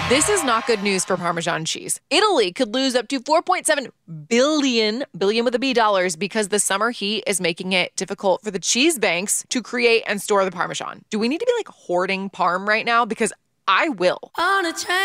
This is not good news for Parmesan cheese. Italy could lose up to 4.7 billion with a B dollars because the summer heat is making it difficult for the cheese banks to create and store the Parmesan. Do we need to be like hoarding Parm right now? Because I will. On a train.